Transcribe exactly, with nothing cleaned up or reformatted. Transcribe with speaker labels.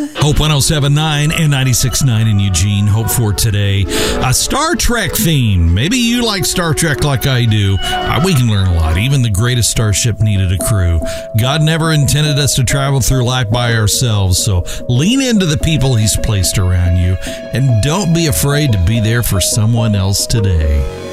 Speaker 1: Hope one oh seven point nine and ninety-six point nine in Eugene. Hope for today. A Star Trek theme. Maybe you like Star Trek like I do. Uh, we can learn a lot. Even the greatest starship needed a crew. God never intended us to travel through life by ourselves, so lean into the people He's placed around you, and don't be afraid to be there for someone else today.